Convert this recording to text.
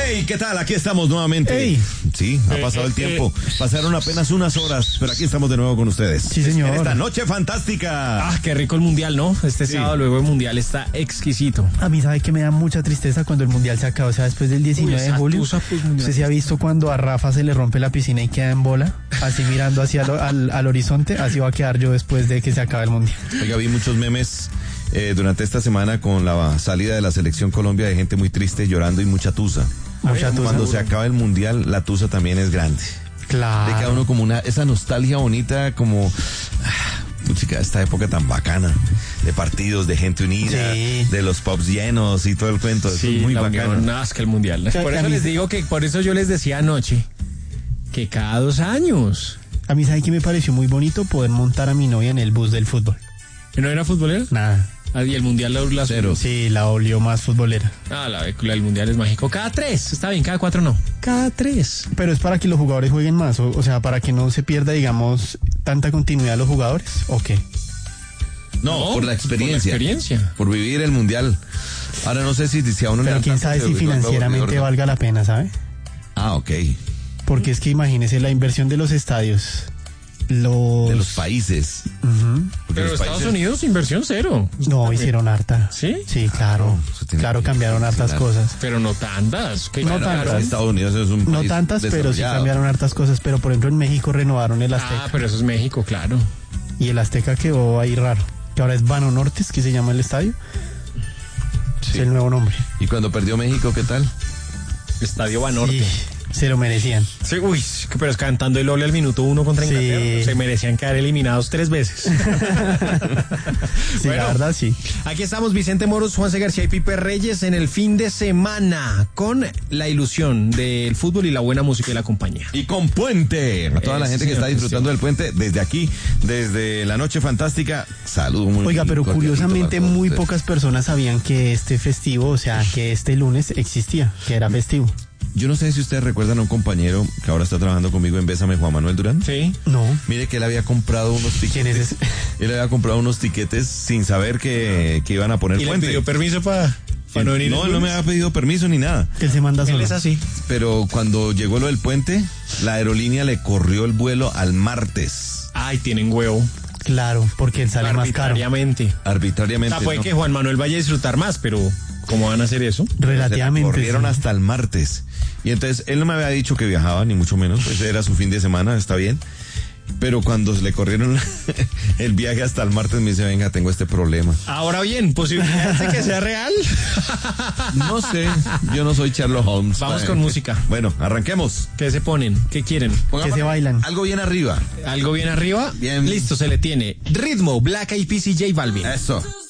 Hey, ¿qué tal? Aquí estamos nuevamente. Hey. Sí, ha pasado el tiempo. Pasaron apenas unas horas, pero aquí estamos de nuevo con ustedes. Sí, señor. En esta noche fantástica. Ah, qué rico el mundial, ¿no? Este Sí. sábado luego el mundial está exquisito. A mí sabe que me da mucha tristeza cuando el mundial se acaba, o sea, después del 19 de esa julio. tusa, pues, mundial. ¿Usted se ha visto cuando a Rafa se le rompe la piscina y queda en bola? Así mirando hacia al horizonte, así va a quedar yo después de que se acabe el mundial. Oiga, vi muchos memes durante esta semana con la salida de la selección Colombia de gente muy triste, llorando y mucha tusa. Mucha tusa. Cuando se acaba el mundial, la tusa también es grande. Claro. De cada uno como esa nostalgia bonita, como música, esta época tan bacana, de partidos, de gente unida, Sí. de los pubs llenos y todo el cuento. Eso Sí, es muy la bacano. unión, nada, es que el mundial. Por eso les digo que, por eso yo les decía anoche, que cada 2 años. A mí sabe que me pareció muy bonito poder montar a mi novia en el bus del fútbol. ¿No era futbolera? Nada. Ah, y el mundial la Cero. Sí, la olió más futbolera. Ah, la del mundial es mágico. Cada 3, está bien, cada 4 no. Cada 3. Pero es para que los jugadores jueguen más, o sea, para que no se pierda, digamos, tanta continuidad de los jugadores, ¿o qué? No, por la experiencia. Por vivir el mundial. Ahora no sé si a uno le Pero dan quién tanto sabe si de- financieramente valga la pena, ¿sabe? Ah, ok. Porque es que imagínese la inversión de los estadios, De los países. Ujú. Porque Pero los Estados países- Unidos, inversión cero. No, hicieron harta. ¿Sí? Sí, claro. Eso tiene Claro, que cambiaron hartas funcionar. cosas. Pero no tantas. Que No claro. tantas. Estados Unidos es un No país tantas, pero sí desarrollado. cambiaron hartas cosas. Pero por ejemplo en México renovaron el Ah, Azteca. pero eso es México, claro. Y el Azteca quedó ahí raro. Que ahora es Banortes, que se llama el estadio. Sí. Es el nuevo nombre. Y cuando perdió México, ¿qué tal? Estadio Banorte. Sí, se lo merecían. Sí, uy, pero es cantando el ole al minuto 1 contra Sí. Inglaterra. Se merecían quedar eliminados 3 veces. Sí, Bueno. la verdad sí. Aquí estamos Vicente Moros, Juanse García y Pipe Reyes en el fin de semana con la ilusión del fútbol y la buena música y la compañía. Y con puente. A toda la gente que está señor, disfrutando del puente, desde aquí, desde la noche fantástica, saludo muy Oiga, pero cordialito curiosamente para todos muy ustedes. pocas personas sabían que este festivo, o sea, que este lunes existía, que era festivo. Yo no sé si ustedes recuerdan a un compañero que ahora está trabajando conmigo en Bésame, Juan Manuel Durán. Sí. No. Mire que él había comprado unos tiquetes. ¿Quién es ese? Él había comprado unos tiquetes sin saber que iban a poner Y le puente. pidió permiso para no venir. No, el él no me lunes. había pedido permiso ni nada. Él se manda Él solo. es así. Pero cuando llegó lo del puente, la aerolínea le corrió el vuelo al martes. Ay, tienen huevo. Claro, porque él sale más caro. Arbitrariamente. Arbitrariamente. O sea, puede ¿no? que Juan Manuel vaya a disfrutar más, pero ¿cómo van a hacer eso? Se la Relativamente. corrieron sí. hasta el martes. Y entonces él no me había dicho que viajaba, ni mucho menos. Pues era su fin de semana, está bien. Pero cuando se le corrieron el viaje hasta el martes, me dice, venga, tengo este problema. Ahora bien, posibilidades de que sea real. No sé, yo no soy Sherlock Holmes. Vamos con música. Bueno, arranquemos. ¿Qué se ponen? ¿Qué quieren? Que se bailan. Algo bien arriba. ¿Algo bien arriba? Bien. Listo, se le tiene. Ritmo, Black Eyed Peas y J Balvin. Eso.